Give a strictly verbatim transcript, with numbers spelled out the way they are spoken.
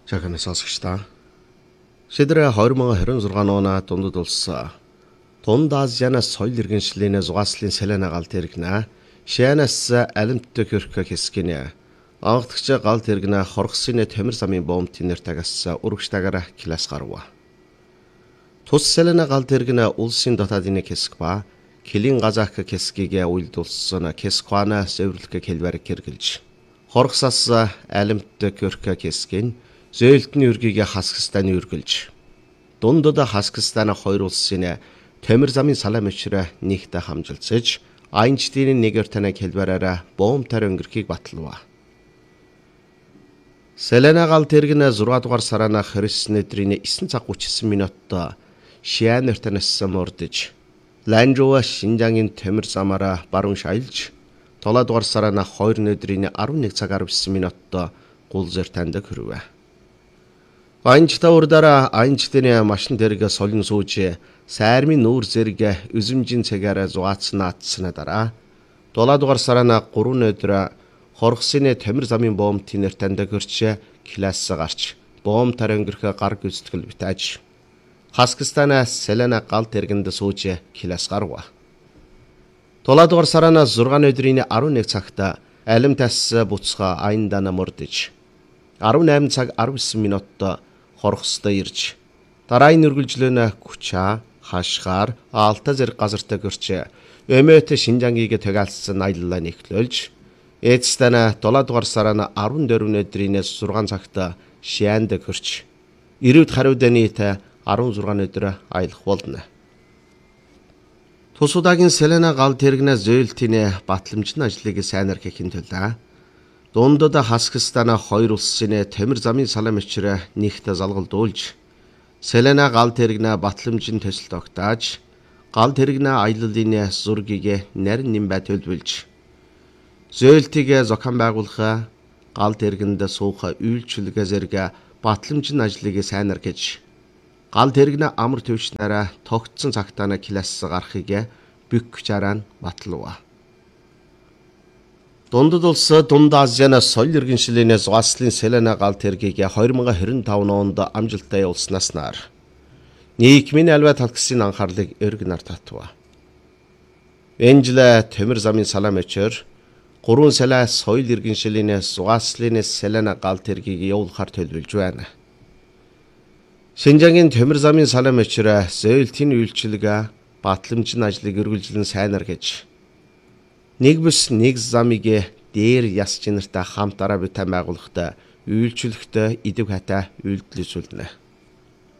Жахны сонсогчдаа. Шидрэ хоёр мың двадцать шесть оноо дундад улсан. Дунд Азианаас соёл иргэншлийн зугааслын сэлэнэ гал тэргнэ. Шианаас алимттай хөрхө хэсгинэ. Анхдагч гал тэргнэ хоргосын тамир замын бомб тинэр тагаас өргөштагаараа класс гарва. Тус сэлэнэ гал тэргнэ улсын дотоодын хэсэг ба Килин газах хэсгийг уйлдулсан хэсгвана зөвөрлөх хэлбэр хэрэгжилж. Хоргосоос алимттай хөрхө хэсгийн зөөлтний үргийг Хасакстаны үргэлж. Дундад Хасакстаны хоёр улсын тамир замын салам өчрө нэгтэ хамжилцаж, Айнштейн нэгэр танай хэлбэрээр бомбтар өнгөрхийг батлав. Сэлэнэ гал тэргэн зургаан дугаар сарана Христос өдрийн нine цаг thirty-nine минутад Шиан нэртэнэс мордж, Ланжуа Шинжангийн тамир замаараа баруун шаялж, долоо дугаар сарана two өдрийн eleven цаг nineteen минутад гулзэр таньдаг хүрвэ. Айнчта урдара Айнштейн машин дэрэг солин сууж сайрмын нүүр зэрэг үзэмжийн цагаараа зугаацсан атсна дараа долоо дугаар сарана three өдөр хоргосын тамир замын бомб тинэр таньдаг хөрч класс гарч бомб тарангэрх гар гүйцэтгэл битэж Хасакстанаас Сэлэнэ гал тэргэнд сууж класс гарва. долоо дугаар сарана six өдрийн eleven цагт алим тас буцха Айндана мордж eighteen цаг nineteen минутад хоргостой ирж дараагийн үргэлжлэн Куча, Хашгаар, Алта зэрэг газартай гэрч Эмэт Шинжангийг тагаалсан аяллаа нэхлүүлж Эцэстэн долоо дугаар сарана fourteen өдрийн six цагт Шианд гэрч ирүүд хариуд нийт sixteen өдөр аялах болно. Тус удаагийн Сэлэнэ гал тэргнэ зөөлтийн батламжны ажлыг сайнаар хийхин төлөө дундад Хасакстаны хоёр улсын тамир замын салам өчрө нэгтэ залгалдуулж Сэлэнэ гал тэргнэ батламжийн төсөл тогтоож гал тэргнэ аяллалын зургийг нарийн нэм бай төлөвлөж зөөлтийг зохион байгуулах гал тэргэнд суух үйлчлэгээ зэрэг батламжийн ажлыг сайнаар хийж гал тэргнэ амар төвчнараа тогтсон цагтаа класс гарахыг бүх жараа батлав. Дундад улс Дунд Азианаас соёл иргэншлийн зугааслын Сэлэнэ гал тэргийг twenty twenty-five онд амжилттай явуулснаас нар нийгмийн альва талхсын анхаарлыг эрг нар татва. Энжлэ тамир замын салам өчөр three сэлэ соёл иргэншлийн зугааслын Сэлэнэ гал тэргийг явуулахар төлөвлөж байна. Шинжангийн тамир замын салам өчрө зөөлтийн үйлчилгээ батламжийн ажлыг үргэлжлэн сайнаар гэж нэг бүс нэг замыг дээр яс чинартай хамт араа битэн байгуулахад үйлчлэхдээ идэв хата үйлдэл үзүүлнэ.